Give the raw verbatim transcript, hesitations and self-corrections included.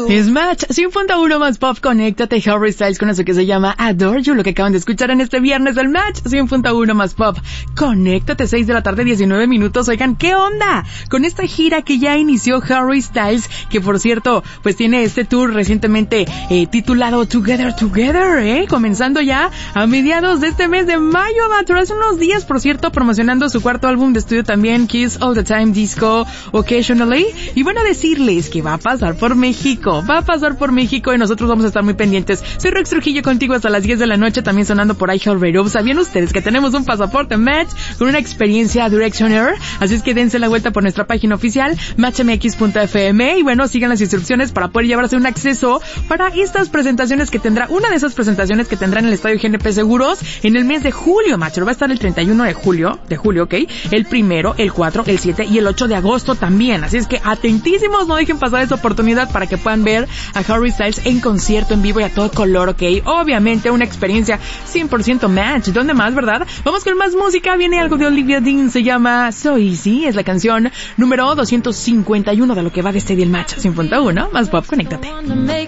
Es Match cien punto uno más pop. Conéctate, Harry Styles con eso que se llama Adore You, lo que acaban de escuchar en este viernes del Match cien punto uno más pop. Conéctate, seis de la tarde, diecinueve minutos. Oigan, ¿qué onda con esta gira que ya inició Harry Styles? Que por cierto, pues tiene este tour recientemente eh, titulado Together Together, eh, comenzando ya a mediados de este mes de mayo, macho, hace unos días, por cierto, promocionando su cuarto álbum de estudio también, Kiss All the Time Disco Occasionally. Y bueno, decirles que va a pasar por México, va a pasar por México y nosotros vamos a estar muy pendientes. Soy Rex Trujillo contigo hasta las diez de la noche, también sonando por iHeartRadio. ¿Sabían ustedes que tenemos un pasaporte Match con una experiencia Direction Air? Así es que dense la vuelta por nuestra página oficial, match m x punto f m, y bueno, sigan las instrucciones para poder llevarse un acceso para estas presentaciones que tendrá, una de esas presentaciones que tendrá en el Estadio G N P Seguros en el mes de julio, macho. Va a estar el treinta y uno de julio, de julio, ok, el primero, el cuatro, el siete y el ocho de agosto también. Así es que atentísimos, no dejen pasar esa oportunidad para que puedan ver a Harry Styles en concierto en vivo y a todo color, ok. Obviamente una experiencia cien por ciento Match. ¿Dónde más, verdad? Vamos con más música. Viene algo de Olivia Dean, se llama So Easy. Es la canción número doscientos cincuenta y uno de lo que va de este día el Match cien punto uno más pop. Conéctate.